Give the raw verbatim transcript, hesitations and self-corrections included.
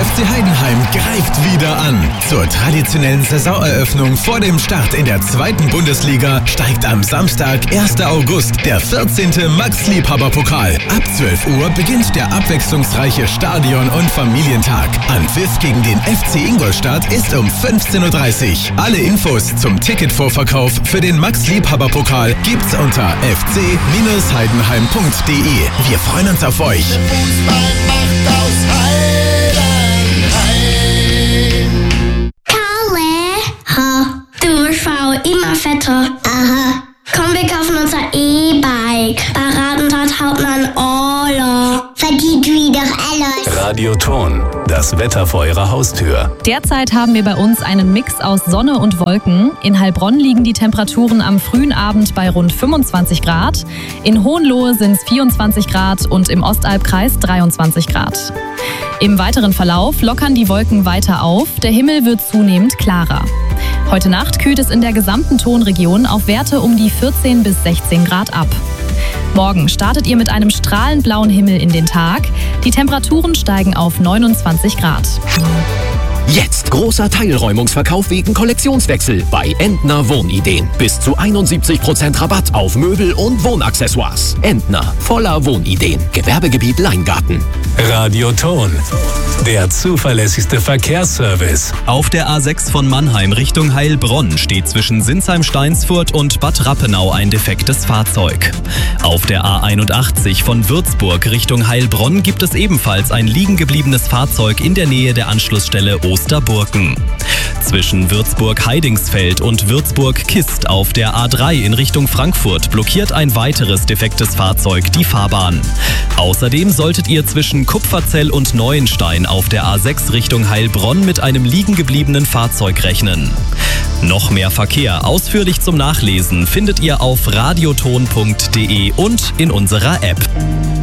F C Heidenheim greift wieder an. Zur traditionellen Saisoneröffnung vor dem Start in der zweiten Bundesliga steigt am Samstag, ersten August, der vierzehnte Max-Liebhaber-Pokal. Ab zwölf Uhr beginnt der abwechslungsreiche Stadion- und Familientag. Anpfiff gegen den F C Ingolstadt ist um fünfzehn Uhr dreißig. Alle Infos zum Ticketvorverkauf für den Max-Liebhaber-Pokal gibt's unter f c Bindestrich heidenheim punkt d e. Wir freuen uns auf euch. Fußball macht aus Heidenheim. Karle, ha, du wirst Frau immer fetter. Aha. Komm, wir kaufen unser E-Bike. Paradentat Hauptmann Orla. Verdient wie doch alles. Radioton, das Wetter vor Ihrer Haustür. Derzeit haben wir bei uns einen Mix aus Sonne und Wolken. In Heilbronn liegen die Temperaturen am frühen Abend bei rund fünfundzwanzig Grad. In Hohenlohe sind es vierundzwanzig Grad und im Ostalbkreis dreiundzwanzig Grad. Im weiteren Verlauf lockern die Wolken weiter auf. Der Himmel wird zunehmend klarer. Heute Nacht kühlt es in der gesamten Tonregion auf Werte um die vierzehn bis sechzehn Grad ab. Morgen startet ihr mit einem strahlend blauen Himmel in den Tag. Die Temperaturen steigen auf neunundzwanzig Grad. Jetzt großer Teilräumungsverkauf wegen Kollektionswechsel bei Entner Wohnideen. Bis zu einundsiebzig Prozent Rabatt auf Möbel und Wohnaccessoires. Entner, voller Wohnideen. Gewerbegebiet Leingarten. Radioton, der zuverlässigste Verkehrsservice. Auf der A sechs von Mannheim Richtung Heilbronn steht zwischen Sinsheim-Steinsfurt und Bad Rappenau ein defektes Fahrzeug. Auf der A einundachtzig von Würzburg Richtung Heilbronn gibt es ebenfalls ein liegengebliebenes Fahrzeug in der Nähe der Anschlussstelle Osterburken. Zwischen Würzburg-Heidingsfeld und Würzburg-Kist auf der A drei in Richtung Frankfurt blockiert ein weiteres defektes Fahrzeug die Fahrbahn. Außerdem solltet ihr zwischen Kupferzell und Neuenstein auf der A sechs Richtung Heilbronn mit einem liegengebliebenen Fahrzeug rechnen. Noch mehr Verkehr ausführlich zum Nachlesen findet ihr auf radioton punkt d e und in unserer App.